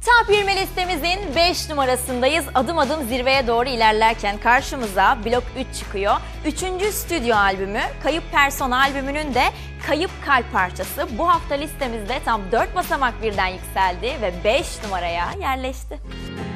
Top 20 listemizin 5 numarasındayız. Adım adım zirveye doğru ilerlerken karşımıza Blok 3 çıkıyor. 3. stüdyo albümü, Kayıp Person albümünün de Kayıp Kalp parçası. Bu hafta listemizde tam 4 basamak birden yükseldi ve 5 numaraya yerleşti.